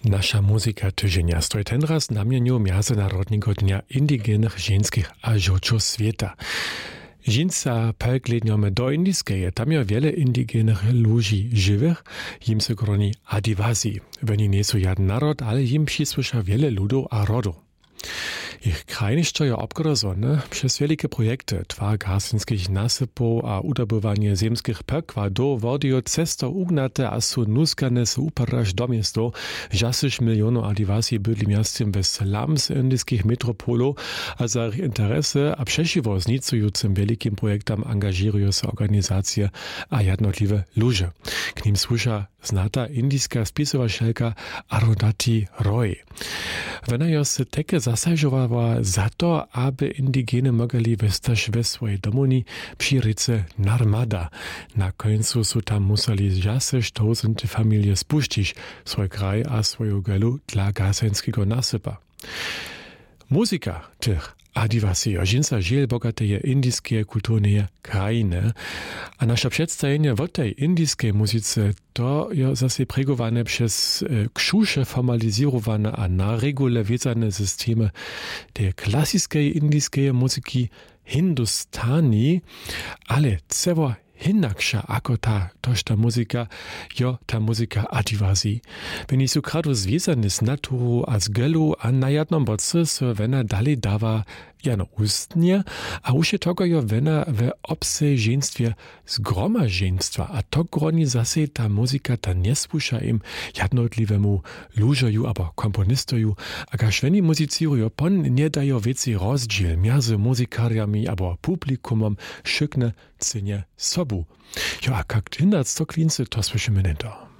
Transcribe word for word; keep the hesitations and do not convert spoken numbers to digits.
Nasza muzyka tydzienia stoi ten raz na mieniu Międzynarodnego Dnia Indygenych Ženskich a Žočov Sveta. Žinca pelkledniome do Indijskeje, tam je wiele indygenych ludzi żywych, jim se groni Adivasi. Oni nie są jeden naród, ale jim przysłysza wiele ludów a rodów. Ich krajniszczo je obgrozone przez wielkie projekty, twa garsinskich nasypów a udobywanie ziemskich pekwa do wodijo cesto ugnate a su nuskane su uparaż do miasto, žasiš milionów Adivasi bydli miastem bez slums indyjskich metropolów, a za ich interesy a przeciwo znicującym wielkim projektom angażują się organizacje a jednotliwe ludzie. K nim służa znata indyjska spisowacielka Arundhati Roy. Ona jo se teke zasažovala za to, aby indigeny mogli wystać we swojej domuni przy rice Narmada. Na końcu su tam museli žasiš tausende familie spuścić swój kraj a swoją gelu dla gasenskiego nasypa. Muzyka tych Adivasi Žinca žiel bogateje indijskie kulturne krajiny, a nasze przedstawienie w tej indijskiej muzyce to je zase pregowane przez kšuše formalizowane a na regule wiązane systemy tej klasycznej indijskiej muzyki Hindustani, ale ceło hinnaksza ako ta, toż ta muzyka, jo ta muzyka Adivasi. Wenn ich so kradu związany z naturu a z gelu, a na jednom boce so wena dalej dawa jano ustnie, a uše togo jo wena w obseženstwie zgromaženstwa, a to groni zase ta muzyka ta niespuša im jednotlivemu lužoju abo komponistoju, a kaž veni muzicirujo, pon nie dajo veci rozdziel między muzikariami abo publikumom šykne cenie sobu. Jo, a kak hindac to klince, to słyszymy nie to.